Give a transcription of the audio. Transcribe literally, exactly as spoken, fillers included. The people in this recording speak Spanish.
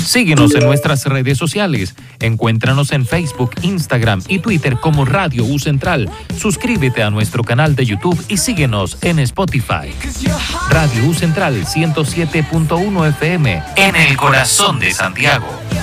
Síguenos en nuestras redes sociales. Encuéntranos en Facebook, Instagram y Twitter como Radio U Central. Suscríbete a nuestro canal de YouTube y síguenos en Spotify. Radio U Central ciento siete punto uno F M en el corazón de Santiago.